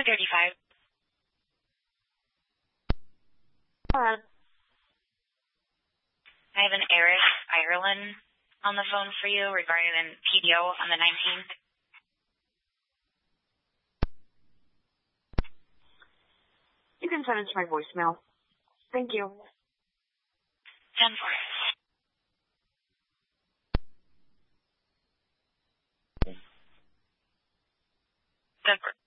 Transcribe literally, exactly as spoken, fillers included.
two thirty-five. Hello. I have an Eric Ireland on the phone for you regarding an P D O on the nineteenth. You can send it to my voicemail. Thank you. ten four. Good.